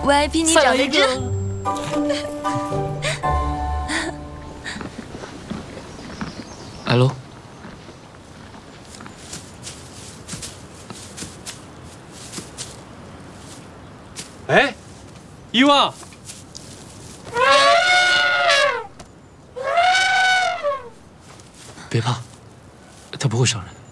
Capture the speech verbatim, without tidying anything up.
我还比你长得真。 来喽。 哎，伊娃， 别怕，他不会伤人的。